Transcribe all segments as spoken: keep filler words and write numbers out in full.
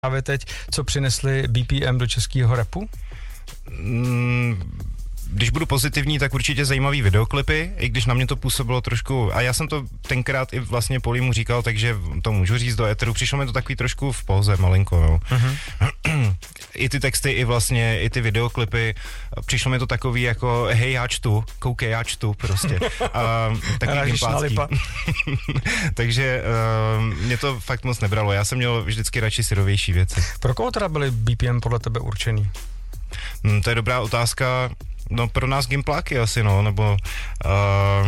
právě teď, co přinesli B P M do českého rapu? Mm, když budu pozitivní, tak určitě zajímavý videoklipy, i když na mě to působilo trošku, a já jsem to tenkrát i vlastně Polímu říkal, takže to můžu říct do éteru, přišlo mi to takový trošku v póze, malinko, no. Uh-huh. I ty texty, i vlastně, i ty videoklipy, přišlo mi to takový jako, hej, já čtu, koukej, já čtu, prostě. A takový gimplácký. Takže uh, mě to fakt moc nebralo, já jsem měl vždycky radši syrovější věci. Pro koho teda byly B P M podle tebe určený? Hmm, to je dobrá otázka. No pro nás gimpláky asi, no, nebo uh,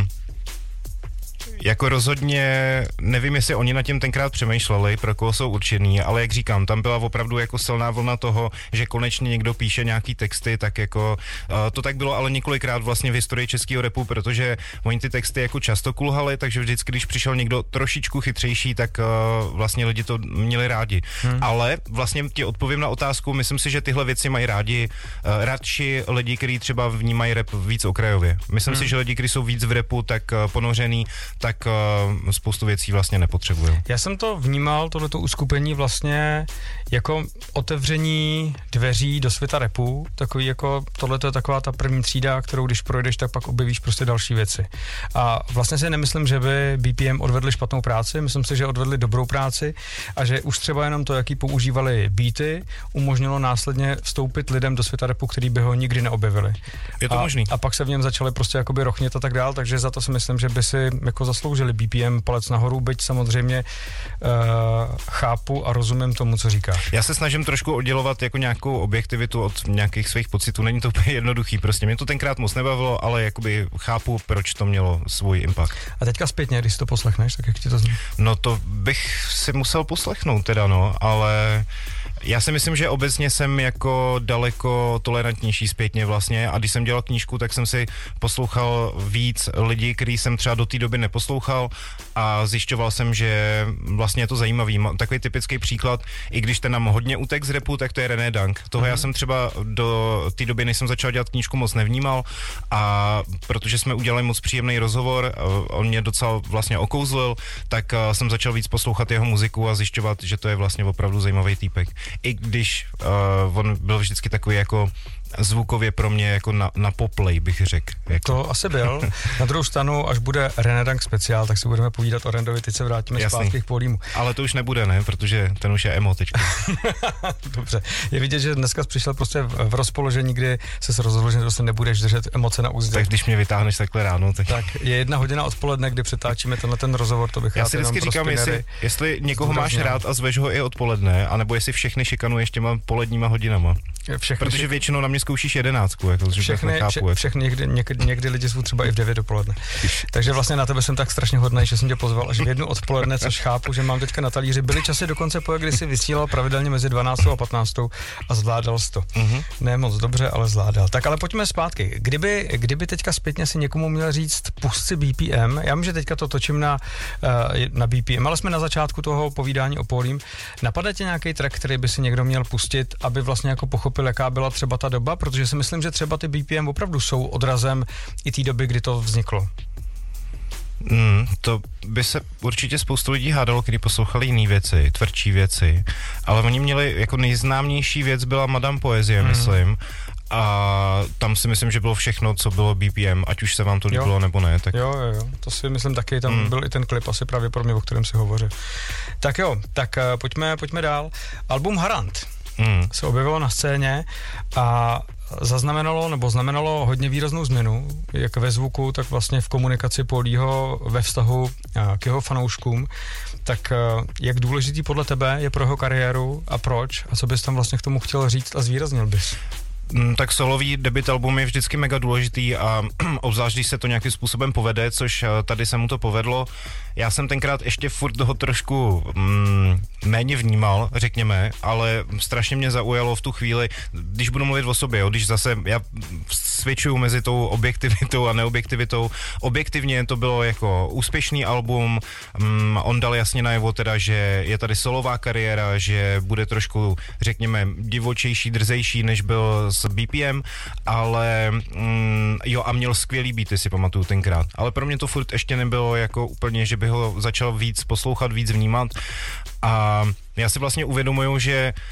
jako rozhodně, nevím, jestli oni nad tím tenkrát přemýšleli, pro koho jsou určený, ale jak říkám, tam byla opravdu jako silná vlna toho, že konečně někdo píše nějaký texty, tak jako uh, to tak bylo ale několikrát vlastně v historii českého rapu, protože oni ty texty jako často kulhali, takže vždycky, když přišel někdo trošičku chytřejší, tak uh, vlastně lidi to měli rádi. Hmm. Ale vlastně ti odpovím na otázku, myslím si, že tyhle věci mají rádi uh, radši lidi, kteří třeba vnímají rap víc okrajově. Myslím hmm. si, že lidi, kteří jsou víc v rapu, tak uh, ponořený, tak uh, spoustu věcí vlastně nepotřebuju. Já jsem to vnímal, tohleto uskupení vlastně jako otevření dveří do světa rapu, takový jako, tohleto je taková ta první třída, kterou když projdeš, tak pak objevíš prostě další věci. A vlastně si nemyslím, že by B P M odvedli špatnou práci, myslím si, že odvedli dobrou práci a že už třeba jenom to, jaký používali beaty, umožnilo následně vstoupit lidem do světa rapu, který by ho nikdy neobjevili. Je to a, možný. A pak se v něm začali prostě jakoby rochnit a tak dál, takže za to si myslím, že by si jako zasloužili B P M palec nahoru, byť samozřejmě uh, chápu a rozumím tomu, co říká. Já se snažím trošku oddělovat jako nějakou objektivitu od nějakých svých pocitů, není to úplně jednoduchý, prostě mě to tenkrát moc nebavilo, ale jakoby chápu, proč to mělo svůj impact. A teďka zpětně, když si to poslechneš, tak jak ti to zní? No to bych si musel poslechnout teda, no, ale já si myslím, že obecně jsem jako daleko tolerantnější zpětně vlastně a když jsem dělal knížku, tak jsem si poslouchal víc lidí, který jsem třeba do té doby neposlouchal a zjišťoval jsem, že vlastně je to zajímavý. Takový typický příklad, i když ten nám hodně utek z rapu, tak to je René Dank. Toho mm-hmm. já jsem třeba do té doby, než jsem začal dělat knížku, moc nevnímal a protože jsme udělali moc příjemný rozhovor, on mě docela vlastně okouzlil, tak jsem začal víc poslouchat jeho muziku a zjišťovat, že to je vlastně opravdu zajímavý týpek. I když uh, on byl vždycky takový jako zvukově pro mě jako na, na poplay, bych řekl. Jako. To asi byl. Na druhou stranu, až bude René Dank speciál, tak si budeme povídat o Rendovi, teď se vrátíme zpátky k Polímu. Ale to už nebude, ne? Protože ten už je emo teďka. Dobře. Je vidět, že dneska přišel prostě v, v rozpoložení, kdy se rozhodl, že prostě nebudeš držet emoce na úzdě. Tak když mě vytáhneš takhle ráno, tak... Tak je jedna hodina odpoledne, kdy přetáčíme tenhle ten rozhovor, to bych Já si vždycky říkám, jestli, jestli někoho máš rád a zveš ho i odpoledne, anebo jestli všechny šikanuješ těma poledníma hodinama. Všechny, protože většinou na mě zkoušíš jedenáctku, jako, že všechny, nechápu, vše, jako. všechny někdy, někdy, někdy lidi jsou třeba i v devět dopoledne. Takže vlastně na tebe jsem tak strašně hodnej, že jsem tě pozval až v jednu odpoledne, což chápu, že mám teďka na talíři. Byly časy dokonce po, kdy jsi vysílal pravidelně mezi dvanáctou a patnáctou a zvládal jsi to. Uh-huh. Ne moc dobře, ale zvládal. Tak ale pojďme zpátky. Kdyby, kdyby teďka zpětně si někomu měl říct pust si B P M, já vím, že teďka to točím na, na B P M, ale jsme na začátku toho povídání o Polím. Napadá tě nějaký track, který by si někdo měl pustit, aby vlastně jako pochopil, jaká byla třeba ta doba, protože si myslím, že třeba ty B P M opravdu jsou odrazem i té doby, kdy to vzniklo. Mm, to by se určitě spoustu lidí hádalo, kdy poslouchali jiné věci, tvrdší věci, ale oni měli, jako nejznámější věc byla Madame Poezie, mm. myslím, a tam si myslím, že bylo všechno, co bylo B P M, ať už se vám to líbilo nebo ne. Tak... Jo, jo, jo, to si myslím taky, tam mm. byl i ten klip asi právě pro mě, o kterém si hovořil. Tak jo, tak uh, pojďme, pojďme dál. Album Harant mm. se objevilo na scéně a zaznamenalo, nebo znamenalo hodně výraznou změnu, jak ve zvuku, tak vlastně v komunikaci Polího ve vztahu k jeho fanouškům. Tak jak důležitý podle tebe je pro jeho kariéru a proč? A co bys tam vlastně k tomu chtěl říct a zvýraznil bys? Tak solový debut album je vždycky mega důležitý a obzvlášť, když se to nějakým způsobem povede, což tady se mu to povedlo. Já jsem tenkrát ještě furt ho trošku mm, méně vnímal, řekněme, ale strašně mě zaujalo v tu chvíli, když budu mluvit o sobě, jo, když zase já switchuju mezi tou objektivitou a neobjektivitou. Objektivně to bylo jako úspěšný album, mm, on dal jasně najevo teda, že je tady solová kariéra, že bude trošku, řekněme, divočejší, drzejší, než byl s B P M, ale mm, jo, a měl skvělý beaty, si pamatuju tenkrát. Ale pro mě to furt ještě nebylo jako úplně, že bych ho začal víc poslouchat, víc vnímat a Já si vlastně uvědomuju, že